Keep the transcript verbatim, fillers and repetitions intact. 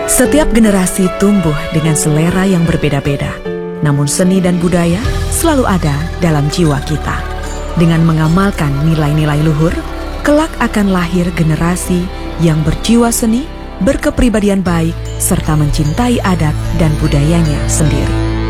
Setiap generasi tumbuh dengan selera yang berbeda-beda, namun seni dan budaya selalu ada dalam jiwa kita. Dengan mengamalkan nilai-nilai luhur, kelak akan lahir generasi yang berjiwa seni, berkepribadian baik, serta mencintai adat dan budayanya sendiri.